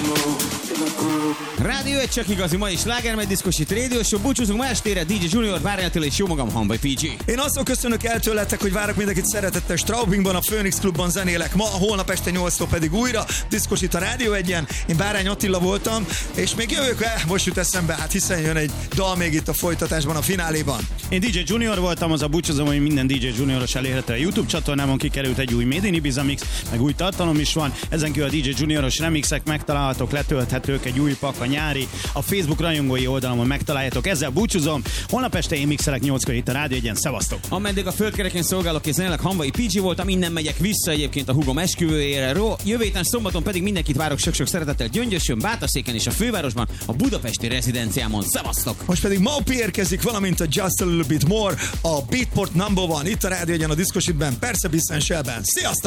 Rádió egy csak igazi, ma is slágermegy diszkosít Radio Show. Búcsúzunk ma estére, DJ Junior, Bárány Attila és jó magam, Hanvai PG. Én azt köszönök el tőletek, hogy várok mindenkit szeretettel Straubingban, a Phoenix Clubban zenélek ma, holnap este 8-tól pedig újra diszkosít a Rádió egyen. Én Bárány Attila voltam, és még jövök, most jut eszembe, hát hiszen jön egy dal még itt a folytatásban, a fináléban. Én DJ Junior voltam, az a búcsúzom, hogy minden DJ Junioros elérhető a YouTube csatornámon, kikerült egy új Made in Ibiza mix, meg új tartalom is van. Ezen kívül a DJ Junioros remixek megtalálhatók, letölthetők, egy új pak, a nyári, a Facebook rajongói oldalamon megtaláljátok. Ezzel búcsúzom. Holnap este én mixelek 8-kor itt a Rádió egyen. Szevasztok! Ameddig a földkereken szolgálok, és zenélek, Hanvai PG voltam, innen megyek vissza egyébként a húgom esküvőjére. Jövő héten szombaton pedig mindenkit várok sok-sok szeretettel Gyöngyösön, Bátorszéken és a fővárosban, a budapesti rezidenciámon. Szevasztok! Most pedig Maupi érkezik, valamint a Just a Little Bit More, a Beatport #1 itt a Rádió egyen a diszkosítben, persze Bisszen Shellben. Sziasztok!